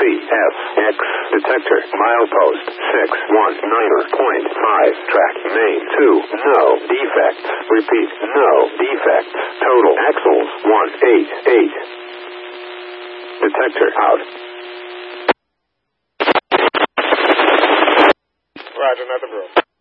CFX. Detector. Milepost 619.5. Track main 2. No defects. Repeat. No defects. Total axles 188. Detector out. Roger, nothing, bro.